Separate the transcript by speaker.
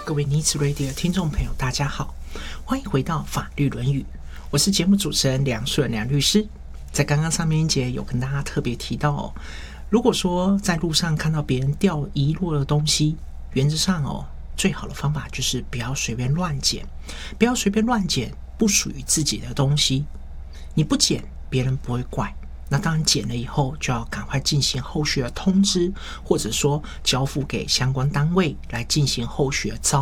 Speaker 1: 各位Needs Radio 的听众朋友大家好，欢迎回到法律论语，我是节目主持人梁顺梁律师。在刚刚上面一节有跟大家特别提到如果说在路上看到别人掉遗落的东西，原则上最好的方法就是不要随便乱捡，不要随便乱捡不属于自己的东西。你不捡别人不会怪，那当然捡了以后就要赶快进行后续的通知，或者说交付给相关单位来进行后续的招